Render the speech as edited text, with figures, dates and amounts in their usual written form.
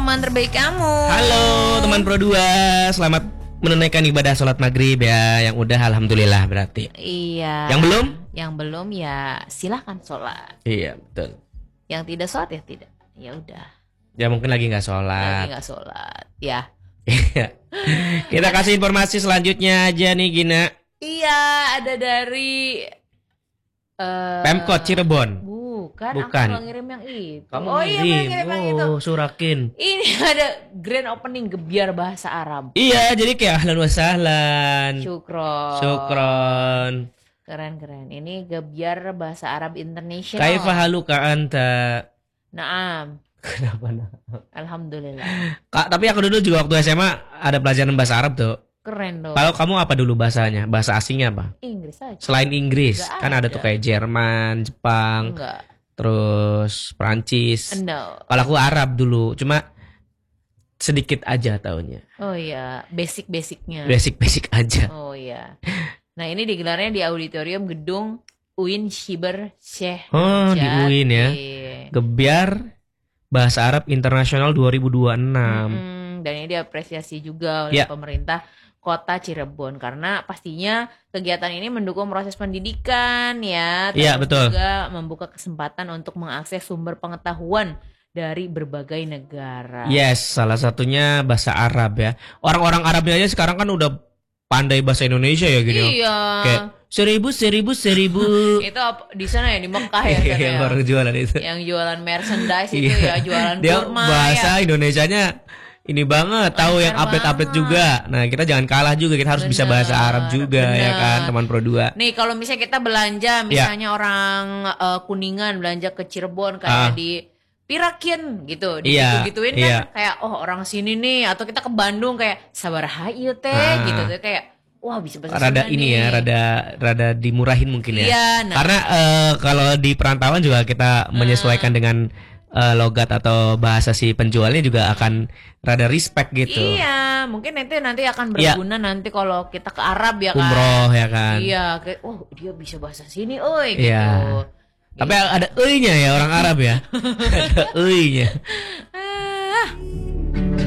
teman terbaik kamu. Halo teman Pro 2, selamat menunaikan ibadah sholat maghrib ya. Yang udah alhamdulillah berarti. Iya. Yang belum? Yang belum ya silahkan sholat. Iya betul. Yang tidak sholat ya tidak. Ya udah. Ya mungkin lagi nggak sholat. Lagi nggak sholat. Ya. Kita kasih informasi selanjutnya aja nih Gina. Iya, ada dari Pemkot Cirebon. Bukan. Bukan. Aku ngirim yang itu. Kamu iya, ngirim. yang itu. Surakin. Ini ada grand opening gebiar bahasa Arab. Iya, jadi kayak ahlan wa sahlan. Syukron. Keren. Ini gebiar bahasa Arab internasional. Kaifa haluka anta? Naam. Kenapa nah? Alhamdulillah. Kak, tapi aku dulu juga waktu SMA ada pelajaran bahasa Arab tuh. Keren dong. Kalau kamu apa dulu bahasanya? Bahasa asingnya apa? Inggris aja. Selain Inggris, Nggak kan ada tuh kayak Jerman, Jepang, Enggak. terus Perancis. No. Kalau aku Arab dulu, cuma sedikit aja taunya. Oh iya, basic-basicnya. Basic aja. Oh iya. Nah, ini digelarnya di auditorium gedung UIN Shiber Sheikh. Oh, di UIN ya. Gebiar Bahasa Arab Internasional 2026. Dan ini diapresiasi juga oleh pemerintah Kota Cirebon karena pastinya kegiatan ini mendukung proses pendidikan ya, terus juga membuka kesempatan untuk mengakses sumber pengetahuan dari berbagai negara. Yes, salah satunya bahasa Arab ya. Orang-orang Arabnya aja sekarang kan udah pandai bahasa Indonesia ya gini. Iya. Kayak seribu. Itu di sana ya, di Mekah ya. Yang orang jualan itu. Yang jualan merchandise itu ya, jualan dia kurma. Bahasa ya. Indonesianya ini banget, tahu yang update juga. Nah, kita jangan kalah juga, kita harus bisa bahasa Arab juga ya kan, teman Pro 2. Nih, kalau misalnya kita belanja, misalnya orang Kuningan belanja ke Cirebon kayak di Pirakin gitu, gitu-gituin kan kayak orang sini nih, atau kita ke Bandung kayak sabar hayu teh gitu tuh kayak wah bisa bahasa rada ini nih. ya, rada dimurahin mungkin ya. Iya, nah. Karena kalau di perantauan juga kita menyesuaikan dengan logat atau bahasa si penjualnya juga akan rada respect gitu. Iya, mungkin nanti akan berguna nanti kalau kita ke Arab ya kan. Umroh ya kan. Iya, kayak dia bisa bahasa sini, gitu. Iya. Tapi ada euy-nya ya orang Arab ya. Ada euy-nya.